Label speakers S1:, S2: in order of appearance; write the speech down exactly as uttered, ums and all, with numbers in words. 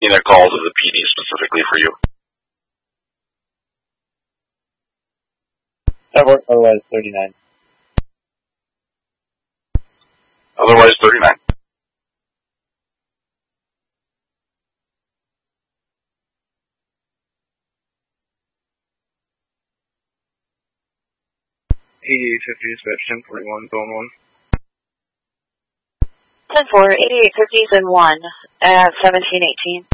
S1: making a call to the P D specifically for you.
S2: Otherwise, thirty-nine.
S1: Otherwise, thirty-nine.
S3: eighty-eight fifty, dispatch ten forty-one, zone one.
S4: ten four, eighty-eight fifty, zone one, at seventeen eighteen.